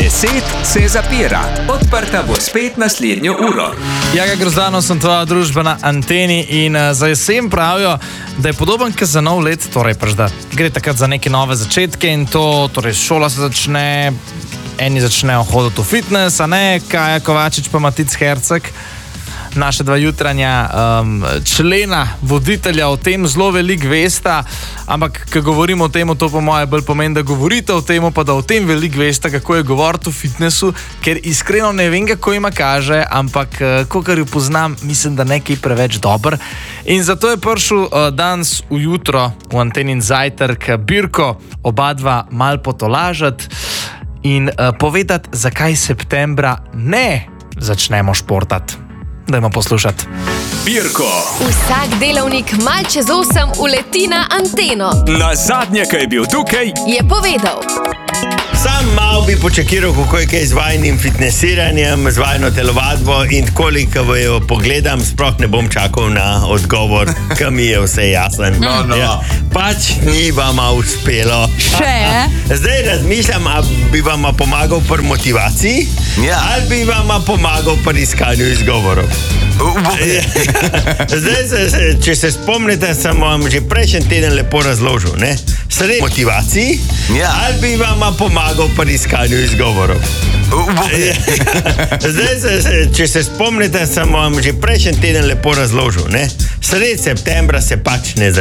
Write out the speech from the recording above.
Besed se zapira. Odprta bo spet naslednjo uro. Jaga Grozdano, sem tvoja družba na Anteni in za jesen pravijo, da je podoben kot za nov let, torej pač da gre takrat za neke nove začetke in to, torej šola se začne, eni začnejo hoditi v fitness, a ne, Kaja Kovačič pa Matic Herceg, naša dva jutranja člena, voditelja o tem zelo veliko vesta, ampak, ko govorimo o tem, to po moje bolj pomeni, da govorite o tem, pa da o tem veliko veste, kako je govoriti o fitnessu, ker iskreno ne vem, kako ima kaže, ampak, kakor jo poznam, mislim, da nekaj preveč dober. In zato je prišel danes ujutro v Antenin zajtrk Birko, oba dva mal potolažati in povedati, zakaj septembra ne začnemo športati. Dajmo poslušati. Birko. Vsak delavnik mal čez 8 uleti na Anteno. Na zadnje, ko je bil tukaj, Je povedal. Sam malo bi počakiral, kako je kaj z vajnim fitnesiranjem, z vajno telovadbo in koliko jo pogledam, sploh ne bom čakal na odgovor, ki mi je vse jasen. Ja, pač ni vama uspelo. Še? Zdaj razmišljam, ali bi vama pomagal pri motivaciji, ali bi vama pomagal pri iskanju izgovorov. Zdaj, če se spomnite, sem vam že prejšnji teden lepo razložil, ne? Sredi motivaciji, ali bi vama pomagal pri iskanju izgovorov. Zdaj, če se spomnite, sem vam že prejšnji teden lepo razložil, ne? Sredi septembra se pač ne začne.